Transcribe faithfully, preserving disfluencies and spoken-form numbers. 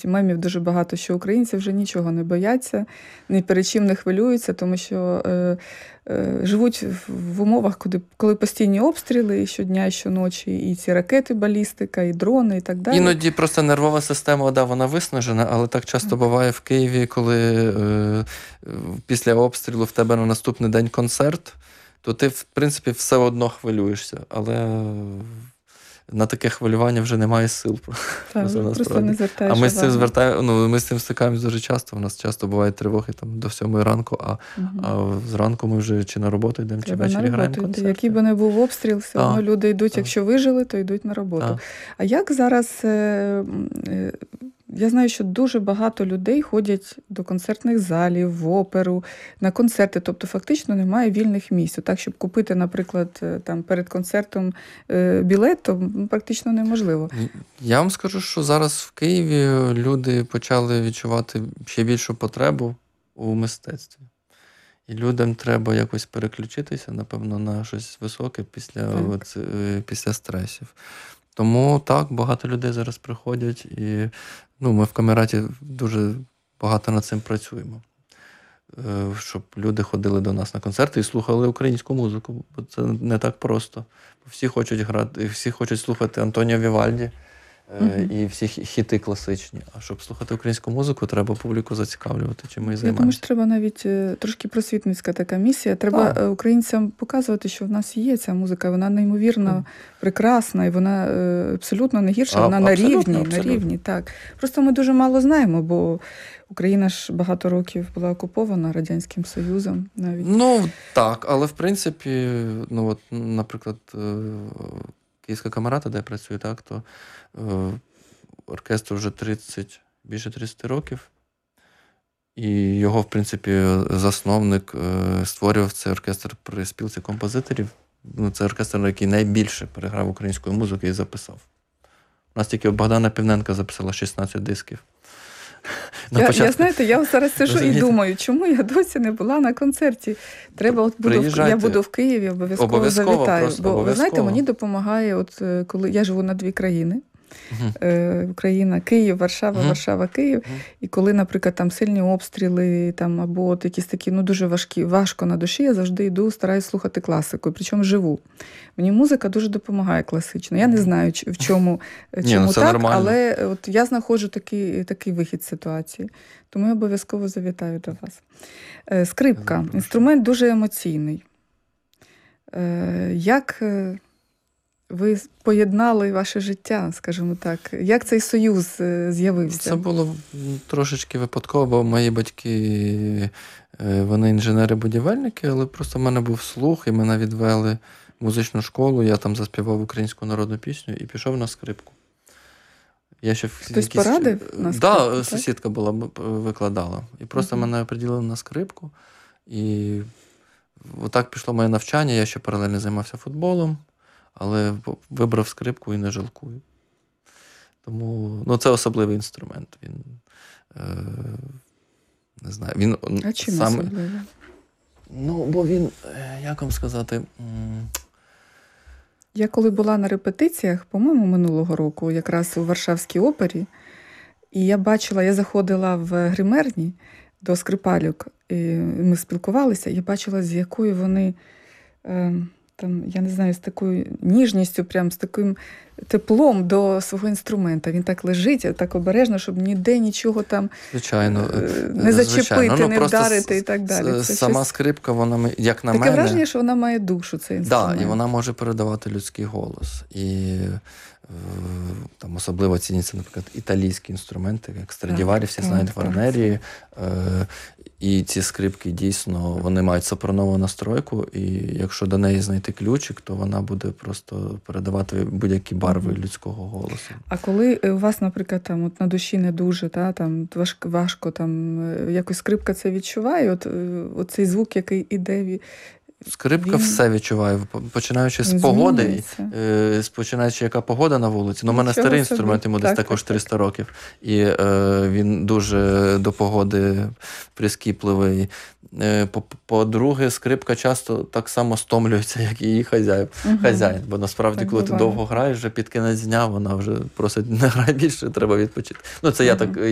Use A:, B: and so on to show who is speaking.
A: навіть мемів дуже багато, що українці вже нічого не бояться, ні перед чим не хвилюються, тому що е, е, живуть в, в умовах, коли, коли постійні обстріли і щодня, і щоночі, і ці ракети, балістика, і дрони, і так далі.
B: Іноді просто нервова система, да, вона виснажена, але так часто так. буває в Києві, коли е, після обстрілу в тебе на наступний день концерт, то ти, в принципі, все одно хвилюєшся, але на таке хвилювання вже немає сил.
A: Так, просто, просто не звертаєш
B: а ми з цим
A: звертаємо,
B: ну, ми з цим стикаємось дуже часто. У нас часто бувають тривоги там до сьомої ранку, а, угу. а зранку ми вже чи на роботу йдемо, чи ввечері граємо концерти.
A: Який би не був обстріл, все одно люди йдуть, так. якщо вижили, то йдуть на роботу. Так. А як зараз... Е, е, Я знаю, що дуже багато людей ходять до концертних залів, в оперу, на концерти. Тобто фактично немає вільних місць. Так, щоб купити, наприклад, там, перед концертом білет, то практично неможливо.
B: Я вам скажу, що зараз в Києві люди почали відчувати ще більшу потребу у мистецтві. І людям треба якось переключитися, напевно, на щось високе після, от, після стресів. Тому так, багато людей зараз приходять, і ну, ми в Камераті дуже багато над цим працюємо. Щоб люди ходили до нас на концерти і слухали українську музику, бо це не так просто. Всі хочуть грати, всі хочуть слухати Антоніо Вівальді uh-huh. і всі хіти класичні. А щоб слухати українську музику, треба публіку зацікавлювати, чим ми і займаємося.
A: Я думаю, що треба навіть трошки просвітницька така місія. Треба так. українцям показувати, що в нас є ця музика, вона неймовірно mm. прекрасна, і вона абсолютно не гірша, а, вона на рівні, на рівні. Так. Просто ми дуже мало знаємо, бо Україна ж багато років була окупована Радянським Союзом навіть.
B: Ну, так, але в принципі, ну от, наприклад, Київська Камерата, де я працюю, так, то е, оркестру вже тридцять, більше тридцять років. І його, в принципі, засновник е, створював цей оркестр при спілці композиторів. Ну, це оркестр, який найбільше переграв української музики і записав. У нас тільки Богдана Півненка записала шістнадцять дисків.
A: Я, я, знаєте, я зараз сижу і думаю, чому я досі не була на концерті. Треба, от буду в, я буду в Києві, обов'язково, обов'язково завітаю. Просто, бо, обов'язково. Ви знаєте, мені допомагає, от коли я живу на дві країни, Uh-huh. Україна, Київ, Варшава, uh-huh. Варшава, Київ. Uh-huh. І коли, наприклад, там сильні обстріли, там, або от якісь такі, ну, дуже важкі, важко на душі, я завжди йду, стараюсь слухати класику, причому живу. Мені музика дуже допомагає класично. Я не знаю, в чому, чому Ні, ну, так, нормально. Але от я знаходжу такий, такий вихід з ситуації. Тому я обов'язково завітаю до вас. Скрипка. Інструмент дуже емоційний. Як... Ви поєднали ваше життя, скажімо так. Як цей союз з'явився?
B: Це було трошечки випадково, бо мої батьки, вони інженери-будівельники, але просто в мене був слух, і мене відвели в музичну школу, я там заспівав українську народну пісню і пішов на скрипку. Я ще
A: Хтось якісь... порадив на скрипку?
B: Так,
A: да,
B: сусідка була, викладала. І просто uh-huh. мене приділили на скрипку. І отак пішло моє навчання, я ще паралельно займався футболом. Але вибрав скрипку і не жалкую. Тому, ну, це особливий інструмент. Він, е, не знаю, він...
A: А чим
B: сам...
A: особливий?
B: Ну, бо він, як вам сказати...
A: Я коли була на репетиціях, по-моєму, минулого року, якраз у Варшавській опері, і я бачила, я заходила в гримерні до скрипалюк, і ми спілкувалися, і я бачила, з якою вони... Е, там, я не знаю, з такою ніжністю, прям з таким теплом до свого інструмента. Він так лежить, так обережно, щоб ніде нічого там
B: звичайно,
A: не зачепити,
B: звичайно. Ну,
A: не вдарити і так далі.
B: Це сама щось... скрипка, вона, як на
A: Таке
B: мене...
A: Таке враження, що вона має душу, цей інструмент.
B: Так, да, і вона може передавати людський голос. І там особливо ціняться, наприклад, італійські інструменти, як Страдіварі, всі знають Варнері. І ці скрипки дійсно, вони мають сопранову настройку, і якщо до неї знайти ключик, то вона буде просто передавати будь-які барви mm-hmm. людського голосу.
A: А коли у вас, наприклад, там от на душі не дуже, та, там важко, важко там якось скрипка це відчуває, от, от цей звук, який іде.
B: Скрипка
A: він...
B: все відчуває, починаючи з погоди, е, починаючи, яка погода на вулиці. Ну, у мене старий інструмент, йому десь так, також так, триста так. років. І е, він дуже до погоди прискіпливий. Е, по-друге, скрипка часто так само стомлюється, як і її хазяїн. Угу. хазяїн. Бо насправді, так коли буває. Ти довго граєш, вже під кінець дня вона вже просить, не грай більше, треба відпочити. Ну, це угу. я так...